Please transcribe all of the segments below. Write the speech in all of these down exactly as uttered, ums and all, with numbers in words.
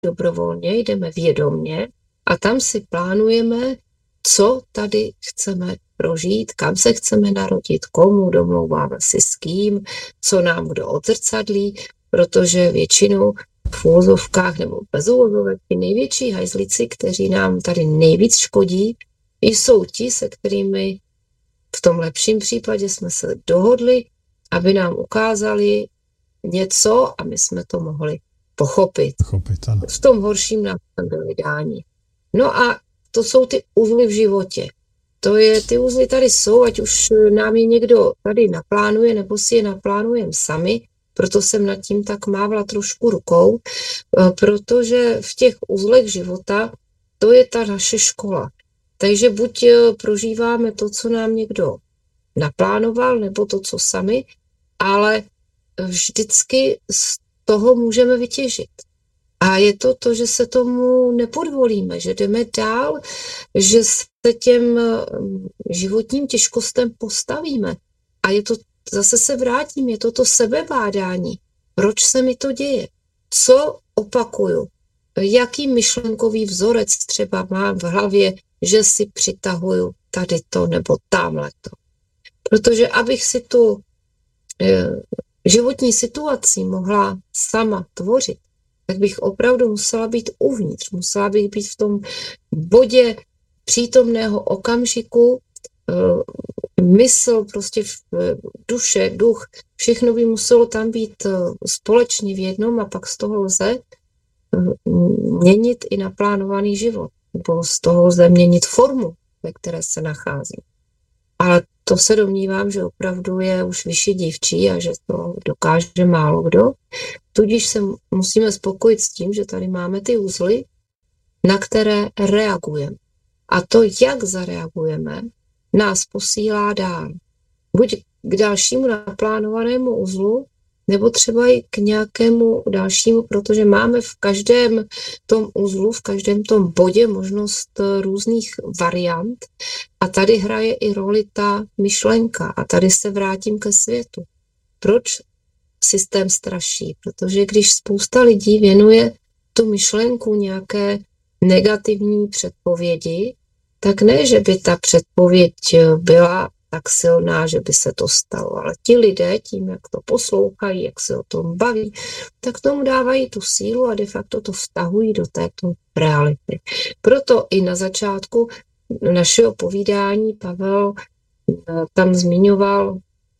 dobrovolně, jdeme vědomně a tam si plánujeme, co tady chceme prožít, kam se chceme narodit, komu, domlouváme si s kým, co nám kdo odzrcadlí, protože většinou v úvozovkách nebo bez úvozovek ty největší hajzlici, kteří nám tady nejvíc škodí, jsou ti, se kterými v tom lepším případě jsme se dohodli, aby nám ukázali něco a my jsme to mohli pochopit. pochopit ano. V tom horším nám byli dáni. No a to jsou ty uzly v životě. To je, ty uzly tady jsou, ať už nám je někdo tady naplánuje, nebo si je naplánujeme sami, proto jsem nad tím tak mávla trošku rukou, protože v těch uzlech života to je ta naše škola. Takže buď prožíváme to, co nám někdo naplánoval, nebo to, co sami, ale vždycky z toho můžeme vytěžit. A je to to, že se tomu nepodvolíme, že jdeme dál, že se těm životním těžkostem postavíme. A je to, zase se vrátím, je to to sebebádání. Proč se mi to děje? Co opakuju? Jaký myšlenkový vzorec třeba mám v hlavě, že si přitahuju tady to nebo tamhle to. Protože abych si tu e, životní situaci mohla sama tvořit, tak bych opravdu musela být uvnitř, musela bych být v tom bodě přítomného okamžiku, e, mysl, prostě v, e, duše, duch, všechno by muselo tam být e, společně v jednom a pak z toho lze e, měnit i naplánovaný život. Nebo z toho lze měnit formu, ve které se nachází. Ale to se domnívám, že opravdu je už vyšší dívčí a že to dokáže málo kdo. Tudíž se musíme spokojit s tím, že tady máme ty uzly, na které reagujeme. A to, jak zareagujeme, nás posílá dál. Buď k dalšímu naplánovanému uzlu, nebo třeba i k nějakému dalšímu, protože máme v každém tom uzlu, v každém tom bodě možnost různých variant a tady hraje i roli ta myšlenka a tady se vrátím ke světu. Proč systém straší? Protože když spousta lidí věnuje tu myšlenku nějaké negativní předpovědi, tak ne, že by ta předpověď byla tak silná, že by se to stalo. Ale ti lidé, tím, jak to poslouchají, jak se o tom baví, tak tomu dávají tu sílu a de facto to vztahují do této reality. Proto i na začátku našeho povídání Pavel tam zmiňoval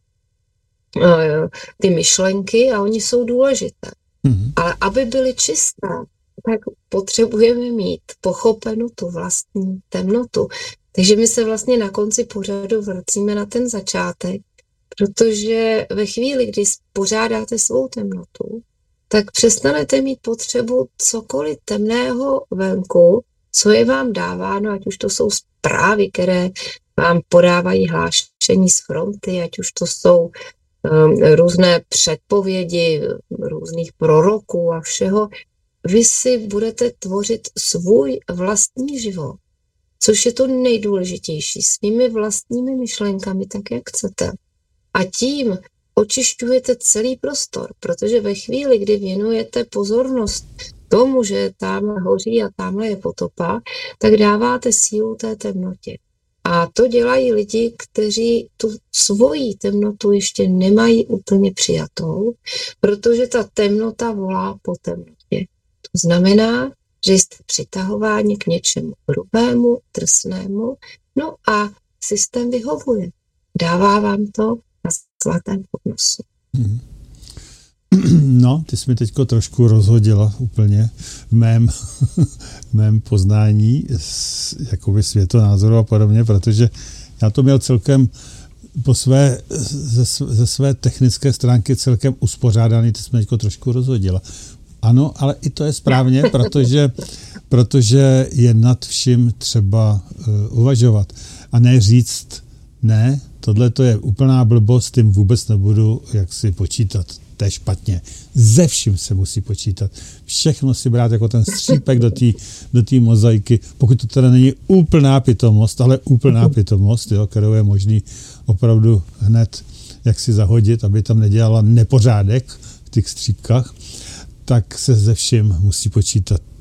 ty myšlenky a oni jsou důležité. Mm-hmm. Ale aby byly čisté, tak potřebujeme mít pochopenou tu vlastní temnotu. Takže my se vlastně na konci pořadu vracíme na ten začátek, protože ve chvíli, kdy pořádáte svou temnotu, tak přestanete mít potřebu cokoliv temného venku, co je vám dáváno, ať už to jsou zprávy, které vám podávají hlášení z fronty, ať už to jsou um, různé předpovědi různých proroků a všeho. Vy si budete tvořit svůj vlastní život. Což je to nejdůležitější, svými vlastními myšlenkami, tak jak chcete. A tím očišťujete celý prostor, protože ve chvíli, kdy věnujete pozornost tomu, že tamhle hoří a tamhle je potopa, tak dáváte sílu té temnotě. A to dělají lidi, kteří tu svoji temnotu ještě nemají úplně přijatou, protože ta temnota volá po temnotě. To znamená, že jste přitahováni k něčemu hrubému, drsnému, no a systém vyhovuje. Dává vám to na zlatém podnosu. Hmm. No, ty jsi mi teďko trošku rozhodila úplně v mém, v mém poznání jakoby světonázoru a podobně, protože já to měl celkem po své, ze, ze své technické stránky celkem uspořádaný, ty jsi mi teďko trošku rozhodila. Ano, ale i to je správně, protože, protože je nad vším třeba uh, uvažovat. A ne říct, ne, tohle to je úplná blbost, tím vůbec nebudu jaksi počítat. To je špatně. Ze vším se musí počítat. Všechno si brát jako ten střípek do té do té mozaiky, pokud to teda není úplná pitomost, ale úplná pitomost, jo, kterou je možný opravdu hned jak si zahodit, aby tam nedělala nepořádek v těch střípkách. tak se ze vším musí počítat.